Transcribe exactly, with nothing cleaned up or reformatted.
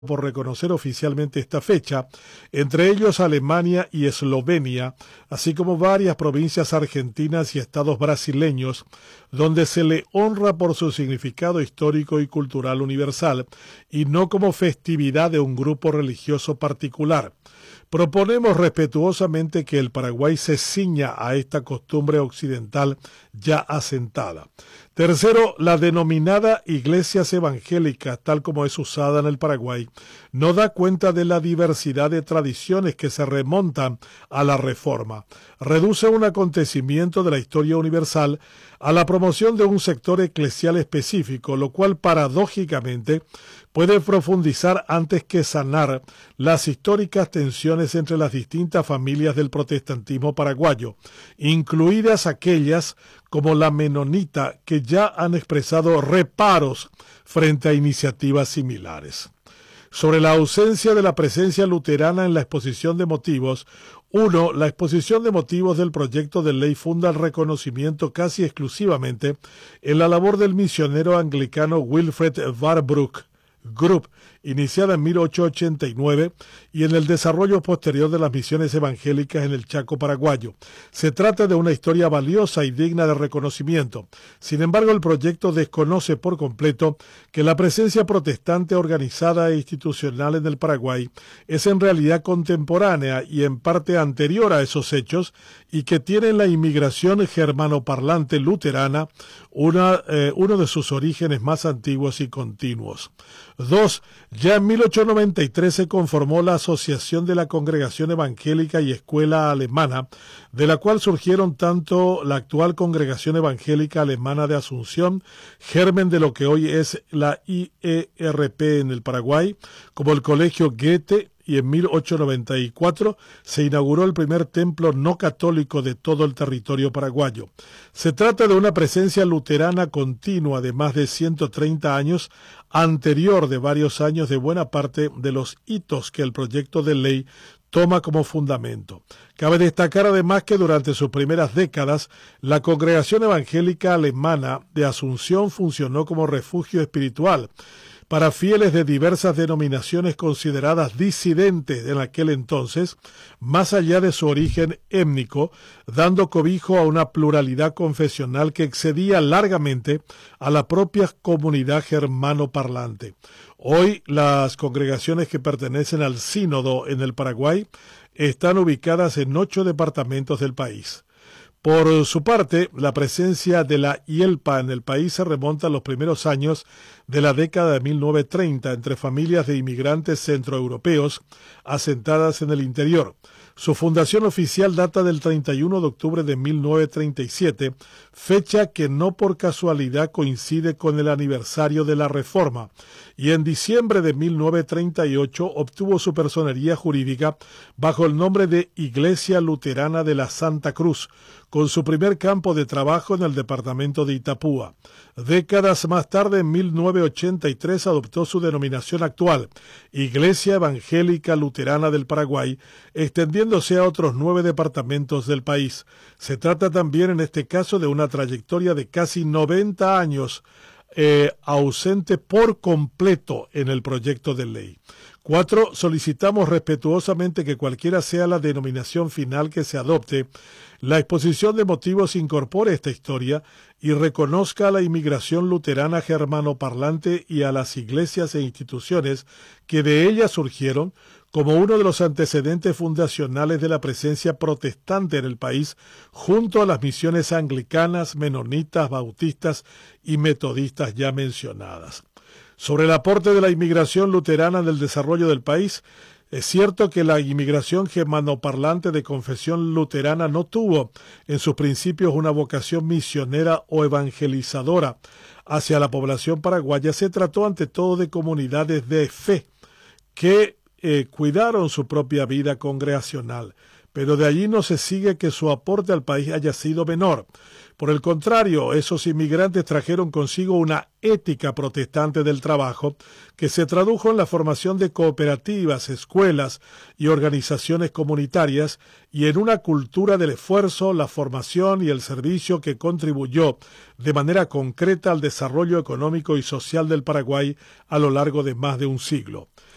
por reconocer oficialmente esta fecha, entre ellos Alemania y Eslovenia, así como varias provincias argentinas y estados brasileños, donde se le honra por su significado histórico y cultural universal, y no como festividad de un grupo religioso particular. Proponemos respetuosamente que el Paraguay se ciña a esta costumbre occidental ya asentada. Tercero, la denominada iglesias evangélicas, tal como es usada en el Paraguay, no da cuenta de la diversidad de tradiciones que se remontan a la Reforma. Reduce un acontecimiento de la historia universal a la promoción de un sector eclesial específico, lo cual paradójicamente puede profundizar antes que sanar las históricas tensiones entre las distintas familias del protestantismo paraguayo, incluidas aquellas como la menonita, que ya han expresado reparos frente a iniciativas similares. Sobre la ausencia de la presencia luterana en la exposición de motivos, uno, la exposición de motivos del proyecto de ley funda el reconocimiento casi exclusivamente en la labor del misionero anglicano Wilfred Warburg Group, iniciada en mil ochocientos ochenta y nueve, y en el desarrollo posterior de las misiones evangélicas en el Chaco paraguayo. Se trata de una historia valiosa y digna de reconocimiento. Sin embargo, el proyecto desconoce por completo que la presencia protestante organizada e institucional en el Paraguay es en realidad contemporánea y en parte anterior a esos hechos, y que tiene en la inmigración germanoparlante luterana una, eh, uno de sus orígenes más antiguos y continuos. Dos, ya en mil ochocientos noventa y tres se conformó la Asociación de la Congregación Evangélica y Escuela Alemana, de la cual surgieron tanto la actual Congregación Evangélica Alemana de Asunción, germen de lo que hoy es la I E R P en el Paraguay, como el Colegio Goethe, y en mil ochocientos noventa y cuatro se inauguró el primer templo no católico de todo el territorio paraguayo. Se trata de una presencia luterana continua de más de ciento treinta años, anterior de varios años de buena parte de los hitos que el proyecto de ley toma como fundamento. Cabe destacar además que durante sus primeras décadas, la Congregación Evangélica Alemana de Asunción funcionó como refugio espiritual para fieles de diversas denominaciones consideradas disidentes en aquel entonces, más allá de su origen étnico, dando cobijo a una pluralidad confesional que excedía largamente a la propia comunidad germano-parlante. Hoy, las congregaciones que pertenecen al sínodo en el Paraguay están ubicadas en ocho departamentos del país. Por su parte, la presencia de la I E L P A en el país se remonta a los primeros años de la década de mil novecientos treinta entre familias de inmigrantes centroeuropeos asentadas en el interior. Su fundación oficial data del treinta y uno de octubre de mil novecientos treinta y siete, fecha que no por casualidad coincide con el aniversario de la Reforma, y en diciembre de mil novecientos treinta y ocho obtuvo su personería jurídica bajo el nombre de Iglesia Luterana de la Santa Cruz, con su primer campo de trabajo en el departamento de Itapúa. Décadas más tarde, en mil novecientos ochenta y tres, adoptó su denominación actual, Iglesia Evangélica Luterana del Paraguay, extendiéndose a otros nueve departamentos del país. Se trata también en este caso de una trayectoria de casi noventa años eh, ausente por completo en el proyecto de ley. Cuatro, solicitamos respetuosamente que cualquiera sea la denominación final que se adopte, la exposición de motivos incorpore esta historia y reconozca a la inmigración luterana germanoparlante y a las iglesias e instituciones que de ella surgieron como uno de los antecedentes fundacionales de la presencia protestante en el país, junto a las misiones anglicanas, menonitas, bautistas y metodistas ya mencionadas. Sobre el aporte de la inmigración luterana en el desarrollo del país, es cierto que la inmigración germanoparlante de confesión luterana no tuvo en sus principios una vocación misionera o evangelizadora hacia la población paraguaya. Se trató ante todo de comunidades de fe que eh, cuidaron su propia vida congregacional, pero de allí no se sigue que su aporte al país haya sido menor. Por el contrario, esos inmigrantes trajeron consigo una ética protestante del trabajo que se tradujo en la formación de cooperativas, escuelas y organizaciones comunitarias y en una cultura del esfuerzo, la formación y el servicio que contribuyó de manera concreta al desarrollo económico y social del Paraguay a lo largo de más de un siglo.